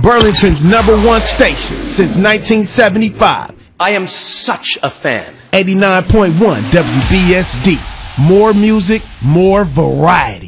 Burlington's #1 station since 1975. I am such a fan. 89.1 WBSD. More music, more variety.